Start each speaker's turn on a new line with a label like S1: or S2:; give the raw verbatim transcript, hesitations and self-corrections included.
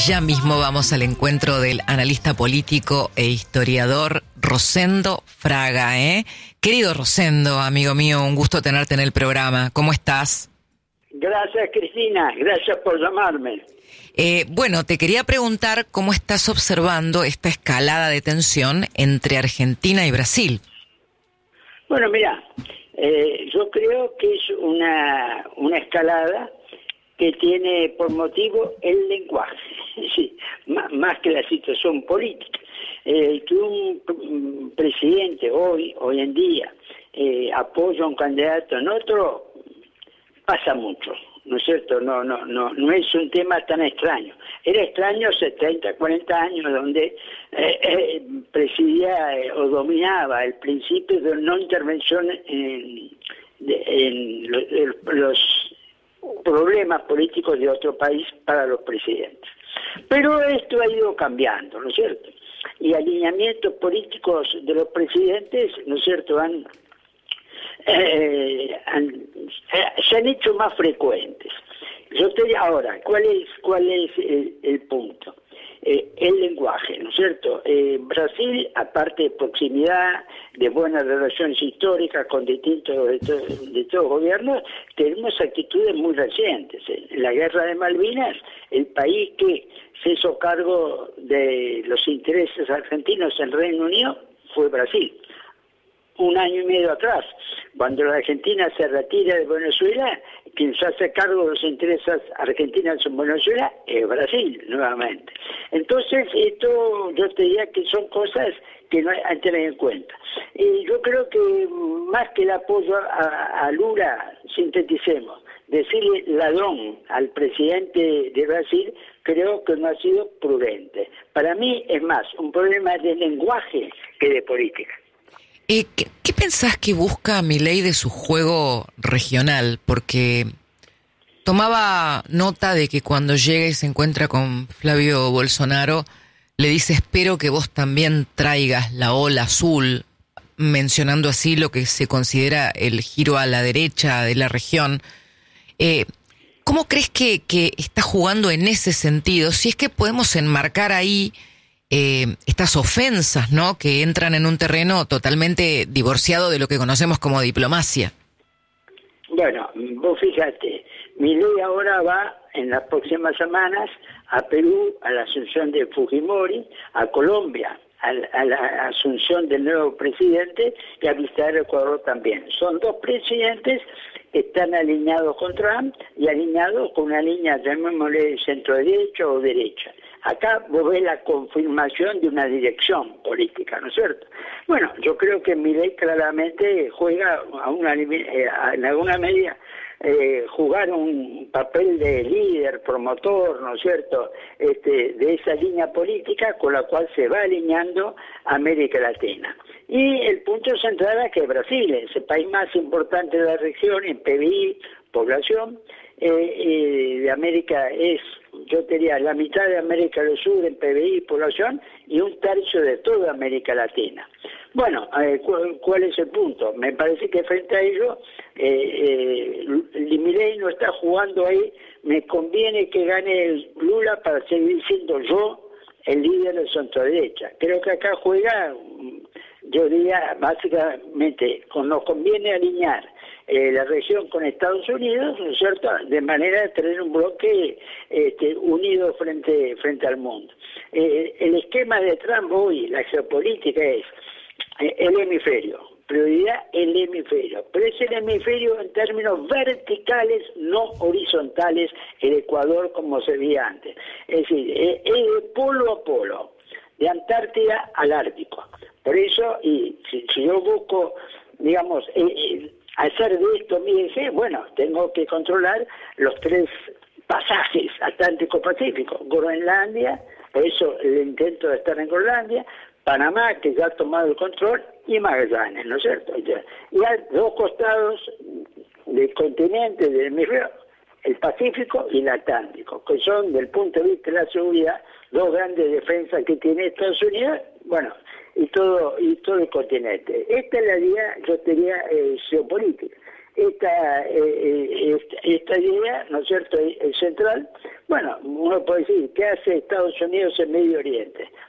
S1: Ya mismo vamos al encuentro del analista político e historiador Rosendo Fraga, ¿eh? Querido Rosendo, amigo mío, un gusto tenerte en el programa. ¿Cómo estás?
S2: Gracias, Cristina. Gracias por llamarme.
S1: Eh, bueno, te quería preguntar cómo estás observando esta escalada de tensión entre Argentina y Brasil.
S2: Bueno, mira, eh, yo creo que es una, una escalada que tiene por motivo el lenguaje, sí, más, más que la situación política. Eh, que un, un presidente hoy, hoy en día, eh, apoya a un candidato en otro, pasa mucho, ¿no es cierto? No, no, no, no es un tema tan extraño. Era extraño hace treinta, cuarenta años donde eh, eh, presidía eh, o dominaba el principio de no intervención en, de, en lo, en los problemas políticos de otro país para los presidentes. Pero esto ha ido cambiando, ¿no es cierto? Y alineamientos políticos de los presidentes, ¿no es cierto?, han, eh, han, eh, se han hecho más frecuentes. Yo te ahora, ¿cuál es cuál es el, el punto? Eh, el lenguaje, ¿no es cierto? Eh, Brasil, aparte de proximidad, de buenas relaciones históricas con distintos de, to de todos gobiernos, tenemos actitudes muy recientes. En la guerra de Malvinas, el país que se hizo cargo de los intereses argentinos en Reino Unido fue Brasil. Un año y medio atrás, cuando la Argentina se retira de Venezuela, quien se hace cargo de los intereses argentinos en Venezuela es Brasil, nuevamente. Entonces, esto yo te diría que son cosas que no hay que tener en cuenta. Y yo creo que más que el apoyo a, a Lula, sinteticemos, decirle ladrón al presidente de Brasil, creo que no ha sido prudente. Para mí es más un problema de lenguaje que de política.
S1: Eh, ¿qué, ¿Qué pensás que busca Milei de su juego regional? Porque tomaba nota de que cuando llega y se encuentra con Flavio Bolsonaro, le dice, espero que vos también traigas la ola azul, mencionando así lo que se considera el giro a la derecha de la región. Eh, ¿Cómo crees que, que está jugando en ese sentido? Si es que podemos enmarcar ahí Eh, estas ofensas, ¿no?, que entran en un terreno totalmente divorciado de lo que conocemos como diplomacia.
S2: Bueno, vos fíjate, Milei ahora va en las próximas semanas a Perú, a la asunción de Fujimori, a Colombia, a la, a la asunción del nuevo presidente, y a visitar Ecuador también. Son dos presidentes que están alineados con Trump y alineados con una línea, llamémosle centro-derecha o derecha. Acá vos ves la confirmación de una dirección política, ¿no es cierto? Bueno, yo creo que Milei claramente juega a una, eh, en alguna medida eh, jugar un papel de líder, promotor, ¿no es cierto?, este, de esa línea política con la cual se va alineando América Latina. Y el punto central es que Brasil es el país más importante de la región en P B I, población, eh, eh, de América es, yo diría, la mitad de América del Sur en P B I y población y un tercio de toda América Latina. Bueno, eh, ¿cuál, ¿cuál es el punto? Me parece que frente a ello, eh, eh, Milei no está jugando ahí, me conviene que gane el Lula para seguir siendo yo el líder de centro derecha. Creo que acá juega, yo diría, básicamente, nos conviene alinear Eh, la región con Estados Unidos, ¿no es cierto?, de manera de tener un bloque este, unido frente frente al mundo. Eh, el esquema de Trump hoy, la geopolítica es eh, el hemisferio, prioridad el hemisferio, pero es el hemisferio en términos verticales, no horizontales, el Ecuador como se veía antes. Es decir, eh, es de polo a polo, de Antártida al Ártico. Por eso, y si, si yo busco, digamos, eh, eh, hacer de esto mi eje, bueno, tengo que controlar los tres pasajes Atlántico-Pacífico, Groenlandia, por eso el intento de estar en Groenlandia, Panamá, que ya ha tomado el control, y Magallanes, ¿no es cierto? Y hay dos costados del continente, del hemisferio, el Pacífico y el Atlántico, que son, del punto de vista de la seguridad, dos grandes defensas que tiene Estados Unidos, bueno, y todo y todo el continente. Esta es la idea, yo diría, eh, geopolítica. esta, eh, esta, esta idea, ¿no es cierto?, es central. Bueno, uno puede decir, ¿qué hace Estados Unidos en Medio Oriente?